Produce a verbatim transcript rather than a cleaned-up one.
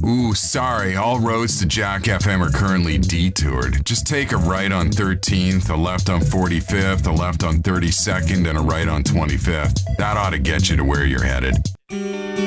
Ooh, sorry, all roads to Jack F M are currently detoured. Just take a right on thirteenth, a left on forty-fifth, a left on thirty-second, and a right on twenty-fifth. That ought to get you to where you're headed.